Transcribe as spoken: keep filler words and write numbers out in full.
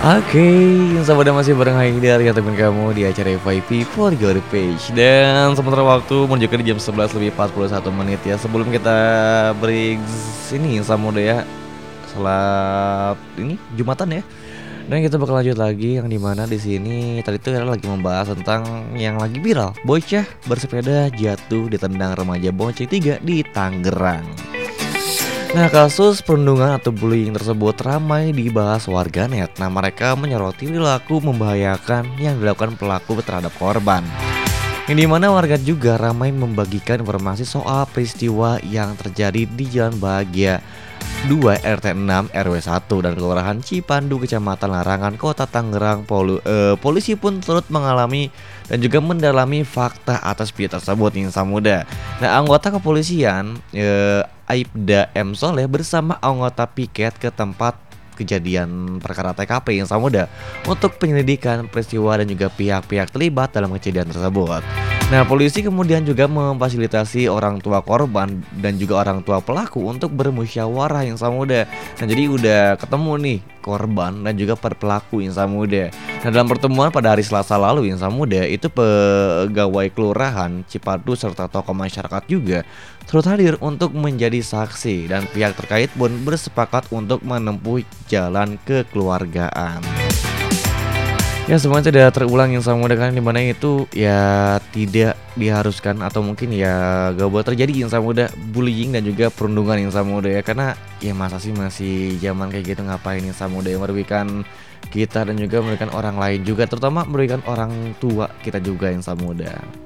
Oke, sahabat masih bareng Haidar ya teman kamu di acara F Y P for Your Page. Dan sementara waktu menunjukkan di jam sebelas lebih empat puluh satu menit ya. Sebelum kita break ini sama udah ya, salat ini Jumatan ya. Dan kita bakal lanjut lagi yang dimana di sini tadi tuh kita lagi membahas tentang yang lagi viral, bocah bersepeda jatuh ditendang remaja bonceng tiga di Tangerang. Nah, kasus perundungan atau bullying tersebut ramai dibahas warganet. Nah, mereka menyoroti perilaku membahayakan yang dilakukan pelaku terhadap korban. Yang dimana warga juga ramai membagikan informasi soal peristiwa yang terjadi di Jalan Bahagia dua R T enam R W satu dan Kelurahan Cipandu, Kecamatan Larangan, Kota Tangerang. Polu, eh, polisi pun turut mengalami dan juga mendalami fakta atas video tersebut insan muda. Nah, anggota kepolisian eh, Aibda M. Soleh bersama anggota piket ke tempat kejadian perkara T K P insan muda untuk penyelidikan peristiwa dan juga pihak-pihak terlibat dalam kejadian tersebut. Nah, polisi kemudian juga memfasilitasi orang tua korban dan juga orang tua pelaku untuk bermusyawarah insan muda. Nah, jadi udah ketemu nih korban dan juga per pelaku insan muda. Nah, dalam pertemuan pada hari Selasa lalu insan muda itu pegawai kelurahan Cipandu serta tokoh masyarakat juga turut hadir untuk menjadi saksi dan pihak terkait pun bersepakat untuk menempuh jalan kekeluargaan. Ya, semuanya tidak terulang yang sama dengan dimana itu ya tidak diharuskan atau mungkin ya gak boleh terjadi yang sama muda bullying dan juga perundungan yang sama muda ya, karena ya masa sih masih zaman kayak gitu ngapain yang sama muda yang merugikan kita dan juga merugikan orang lain juga, terutama merugikan orang tua kita juga yang sama muda.